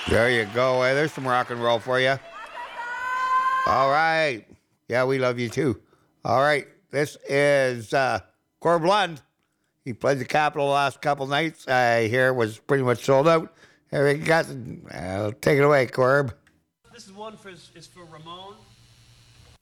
There you go. Hey, there's some rock and roll for you. All right. Yeah, we love you too. All right. This is Corb Lund. He played the Capitol the last couple nights. I hear it was pretty much sold out. Here we got. Take it away, Corb. This is one is for Ramon.